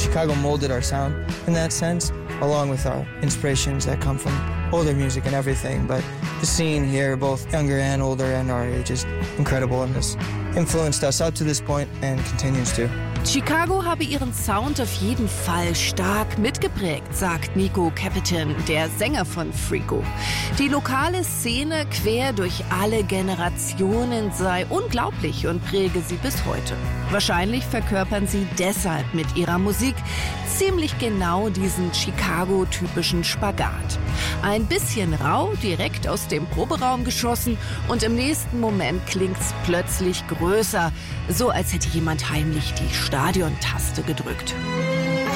Chicago molded our sound in that sense, along with our inspirations that come from older music and everything. But the scene here, both younger and older and our age, is incredible and has influenced us up to this point and continues to. Chicago habe ihren Sound auf jeden Fall stark mitgeprägt, sagt Nico Capitan, der Sänger von Freako. Die lokale Szene quer durch alle Generationen sei unglaublich und präge sie bis heute. Wahrscheinlich verkörpern sie deshalb mit ihrer Musik ziemlich genau diesen Chicago-typischen Spagat. Ein bisschen rau, direkt aus dem Proberaum geschossen und im nächsten Moment klingt's plötzlich größer, so als hätte jemand heimlich die Stadiontaste gedrückt.